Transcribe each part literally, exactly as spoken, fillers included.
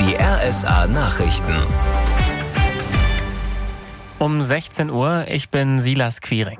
Die R S A-Nachrichten. Um sechzehn Uhr, ich bin Silas Quiring.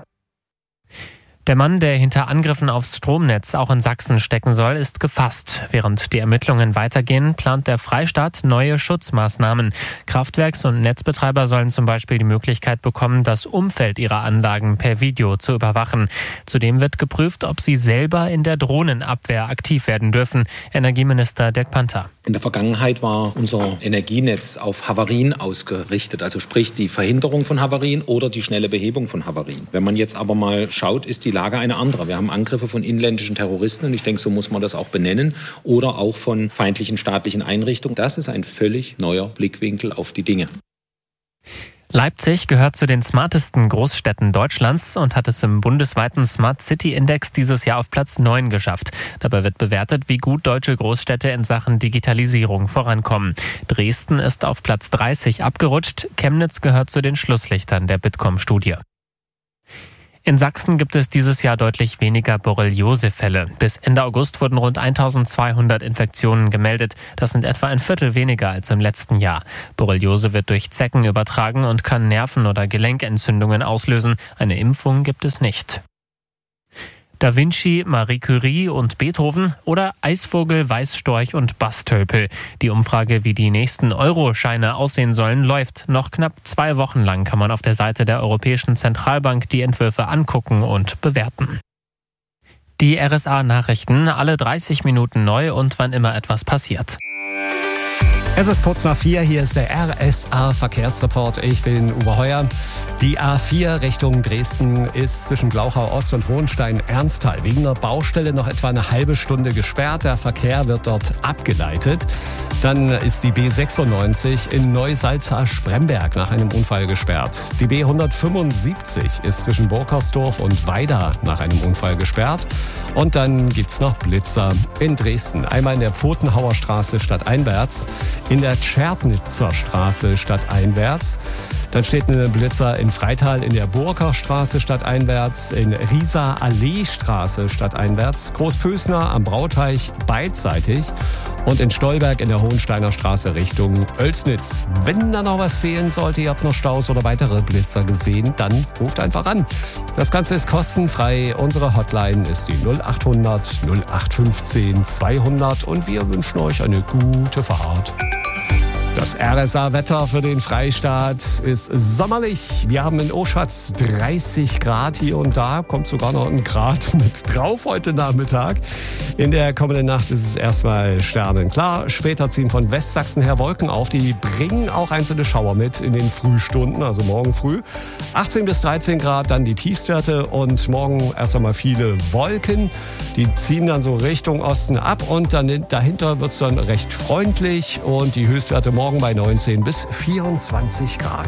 Der Mann, der hinter Angriffen aufs Stromnetz auch in Sachsen stecken soll, ist gefasst. Während die Ermittlungen weitergehen, plant der Freistaat neue Schutzmaßnahmen. Kraftwerks- und Netzbetreiber sollen zum Beispiel die Möglichkeit bekommen, das Umfeld ihrer Anlagen per Video zu überwachen. Zudem wird geprüft, ob sie selber in der Drohnenabwehr aktiv werden dürfen. Energieminister Dirk Panther. In der Vergangenheit war unser Energienetz auf Havarien ausgerichtet, also sprich die Verhinderung von Havarien oder die schnelle Behebung von Havarien. Wenn man jetzt aber mal schaut, ist die Lage eine andere. Wir haben Angriffe von inländischen Terroristen und ich denke, so muss man das auch benennen, oder auch von feindlichen staatlichen Einrichtungen. Das ist ein völlig neuer Blickwinkel auf die Dinge. Leipzig gehört zu den smartesten Großstädten Deutschlands und hat es im bundesweiten Smart City Index dieses Jahr auf Platz neun geschafft. Dabei wird bewertet, wie gut deutsche Großstädte in Sachen Digitalisierung vorankommen. Dresden ist auf Platz dreißig abgerutscht. Chemnitz gehört zu den Schlusslichtern der Bitkom-Studie. In Sachsen gibt es dieses Jahr deutlich weniger Borreliose-Fälle. Bis Ende August wurden rund eintausendzweihundert Infektionen gemeldet. Das sind etwa ein Viertel weniger als im letzten Jahr. Borreliose wird durch Zecken übertragen und kann Nerven- oder Gelenkentzündungen auslösen. Eine Impfung gibt es nicht. Da Vinci, Marie Curie und Beethoven oder Eisvogel, Weißstorch und Bastölpel. Die Umfrage, wie die nächsten Euro-Scheine aussehen sollen, läuft. Noch knapp zwei Wochen lang kann man auf der Seite der Europäischen Zentralbank die Entwürfe angucken und bewerten. Die R S A-Nachrichten, alle dreißig Minuten neu und wann immer etwas passiert. Es ist kurz nach vier, hier ist der R S A-Verkehrsreport. Ich bin Uwe Heuer. Die A vier Richtung Dresden ist zwischen Glauchau Ost und Hohenstein-Ernsthal wegen einer Baustelle noch etwa eine halbe Stunde gesperrt. Der Verkehr wird dort abgeleitet. Dann ist die B sechsundneunzig in Neusalza-Spremberg nach einem Unfall gesperrt. Die B hundertfünfundsiebzig ist zwischen Burkersdorf und Weida nach einem Unfall gesperrt. Und dann gibt's noch Blitzer in Dresden. Einmal in der Pfotenhauer Straße stadteinwärts, in der Tschernitzer Straße stadteinwärts. Dann steht ein Blitzer in Freital in der Burger Straße stadteinwärts, in Rieser Allee Straße stadteinwärts, Großpösner am Brauteich beidseitig und in Stolberg in der Hohensteiner Straße Richtung Oelsnitz. Wenn da noch was fehlen sollte, ihr habt noch Staus oder weitere Blitzer gesehen, dann ruft einfach an. Das Ganze ist kostenfrei. Unsere Hotline ist die null acht hundert null acht fünfzehn zweihundert und wir wünschen euch eine gute Fahrt. Das R S A-Wetter für den Freistaat ist sommerlich. Wir haben in Oschatz dreißig Grad hier und da. Kommt sogar noch ein Grad mit drauf heute Nachmittag. In der kommenden Nacht ist es erstmal sternenklar. Später ziehen von Westsachsen her Wolken auf. Die bringen auch einzelne Schauer mit in den Frühstunden, also morgen früh. achtzehn bis dreizehn Grad, dann die Tiefstwerte. Und morgen erst einmal viele Wolken. Die ziehen dann so Richtung Osten ab. Und dann dahinter wird es dann recht freundlich. Und die Höchstwerte morgen Morgen bei neunzehn bis vierundzwanzig Grad.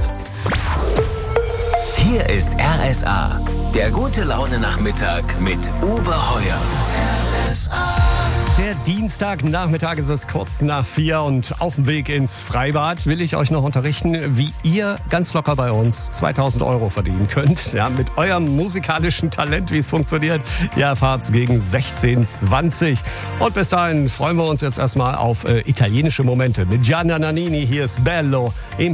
Hier ist R S A, der gute Laune-Nachmittag mit Uwe Heuer. R S A. Der Dienstagnachmittag ist es kurz nach vier und auf dem Weg ins Freibad will ich euch noch unterrichten, wie ihr ganz locker bei uns zweitausend Euro verdienen könnt. Ja, mit eurem musikalischen Talent, wie es funktioniert. Ihr erfahrt es gegen sechzehn Uhr zwanzig. Und bis dahin freuen wir uns jetzt erstmal auf äh, italienische Momente mit Gianna Nannini. Hier ist Bello im